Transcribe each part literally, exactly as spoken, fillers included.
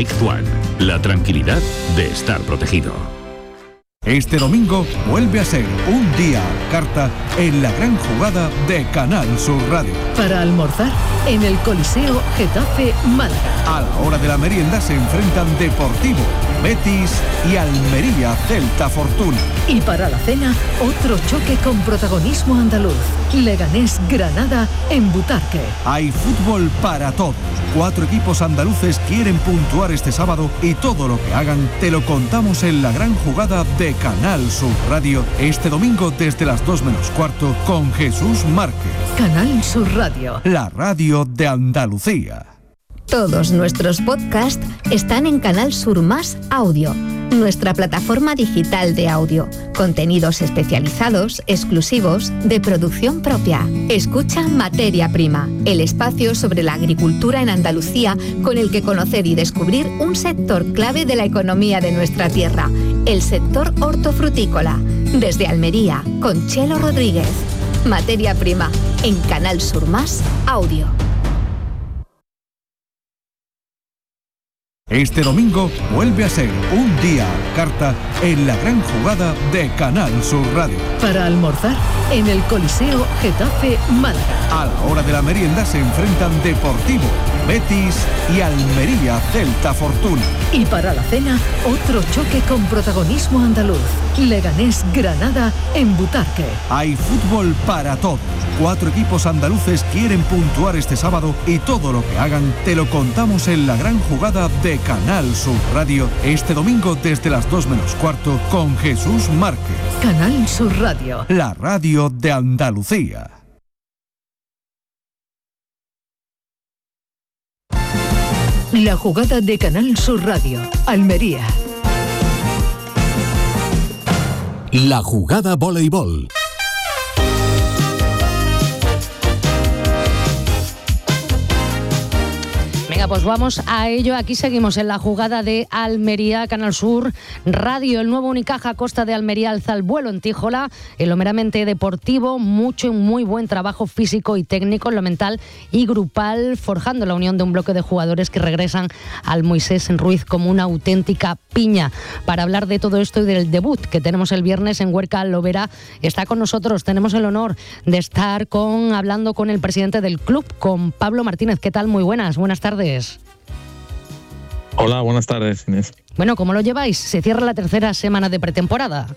Direct One, la tranquilidad de estar protegido. Este domingo vuelve a ser un día a carta en la gran jugada de Canal Sur Radio. Para almorzar en el Coliseo Getafe Málaga. A la hora de la merienda se enfrentan Deportivo, Betis y Almería Celta Fortuna. Y para la cena, otro choque con protagonismo andaluz. Leganés Granada en Butarque. Hay fútbol para todos. Cuatro equipos andaluces quieren puntuar este sábado y todo lo que hagan te lo contamos en la gran jugada de Canal Sur Radio este domingo desde las dos menos cuarto con Jesús Márquez. Canal Sur Radio, la radio de Andalucía. Todos nuestros podcasts están en Canal Sur Más Audio, nuestra plataforma digital de audio. Contenidos especializados, exclusivos, de producción propia. Escucha Materia Prima, el espacio sobre la agricultura en Andalucía con el que conocer y descubrir un sector clave de la economía de nuestra tierra, el sector hortofrutícola. Desde Almería, con Chelo Rodríguez. Materia Prima, en Canal Sur Más Audio. Este domingo vuelve a ser un día a carta en la gran jugada de Canal Sur Radio. Para almorzar en el Coliseo Getafe Málaga. A la hora de la merienda se enfrentan Deportivo, Betis y Almería Celta Fortuna. Y para la cena, otro choque con protagonismo andaluz. Leganés Granada en Butarque. Hay fútbol para todos. Cuatro equipos andaluces quieren puntuar este sábado y todo lo que hagan te lo contamos en la gran jugada de Canal Sur Radio este domingo desde las dos menos cuarto con Jesús Márquez. Canal Sur Radio, la radio de Andalucía. La jugada de Canal Sur Radio, Almería. La jugada voleibol. Venga, pues vamos a ello. Aquí seguimos en la jugada de Almería, Canal Sur Radio. El nuevo Unicaja Costa de Almería alza el vuelo en Tíjola. En lo meramente deportivo, mucho y muy buen trabajo físico y técnico, en lo mental y grupal, forjando la unión de un bloque de jugadores que regresan al Moisés Ruiz como una auténtica piña. Para hablar de todo esto y del debut que tenemos el viernes en Huerca Lovera, está con nosotros. Tenemos el honor de estar con hablando con el presidente del club, con Pablo Martínez. ¿Qué tal? Muy buenas, buenas tardes. Hola, buenas tardes, Inés. Bueno, ¿cómo lo lleváis? Se cierra la tercera semana de pretemporada.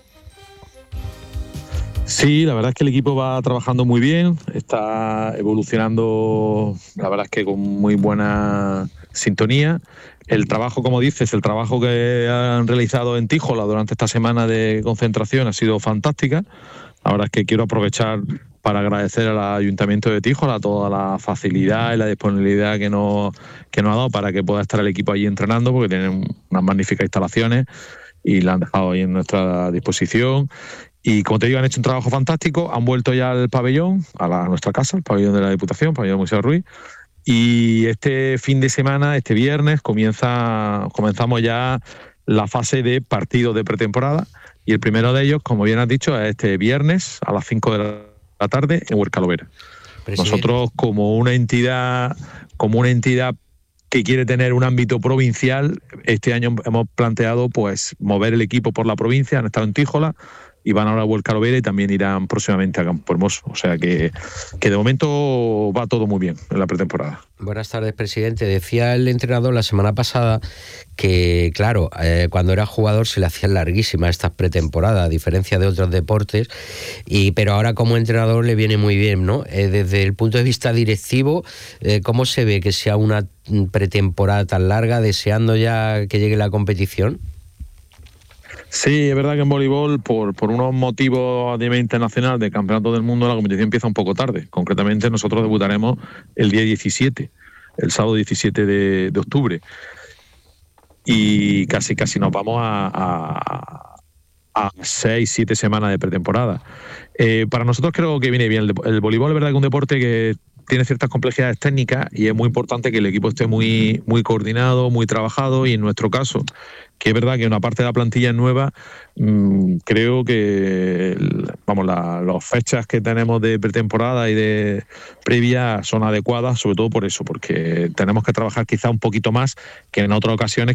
Sí, la verdad es que el equipo va trabajando muy bien, está evolucionando, la verdad es que con muy buena sintonía. El trabajo, como dices, el trabajo que han realizado en Tíjola durante esta semana de concentración ha sido fantástica. La verdad es que quiero aprovechar para agradecer al Ayuntamiento de Tíjola toda la facilidad y la disponibilidad que nos, que nos ha dado para que pueda estar el equipo allí entrenando, porque tienen unas magníficas instalaciones y la han dejado ahí en nuestra disposición. Y como te digo, han hecho un trabajo fantástico, han vuelto ya al pabellón, a, la, a nuestra casa, el pabellón de la Diputación, el pabellón de Moisés Ruiz. Y este fin de semana, este viernes, comienza, comenzamos ya la fase de partidos de pretemporada. Y el primero de ellos, como bien has dicho, es este viernes a las cinco de la la tarde en Huerca Lovera. Nosotros, como una entidad, como una entidad que quiere tener un ámbito provincial, este año hemos planteado pues mover el equipo por la provincia. Han estado en Tíjola y van ahora a Huerca Lovera y también irán próximamente a Campo Hermoso. O sea que, que de momento va todo muy bien en la pretemporada. Buenas tardes, presidente. Decía el entrenador la semana pasada que, claro, eh, cuando era jugador se le hacían larguísimas estas pretemporadas, a diferencia de otros deportes, y pero ahora como entrenador le viene muy bien, ¿no? Eh, desde el punto de vista directivo, eh, ¿cómo se ve que sea una pretemporada tan larga, deseando ya que llegue la competición? Sí, es verdad que en voleibol, por, por unos motivos a nivel internacional de campeonato del mundo, la competición empieza un poco tarde. Concretamente, nosotros debutaremos el día diecisiete, el sábado diecisiete de, de octubre. Y casi casi nos vamos a, a, a seis, siete semanas de pretemporada. Eh, para nosotros creo que viene bien. El, el voleibol es verdad que es un deporte que tiene ciertas complejidades técnicas y es muy importante que el equipo esté muy, muy coordinado, muy trabajado, y en nuestro caso, que es verdad que una parte de la plantilla es nueva, mmm, creo que vamos, la, las fechas que tenemos de pretemporada y de previa son adecuadas, sobre todo por eso, porque tenemos que trabajar quizá un poquito más que en otras ocasiones,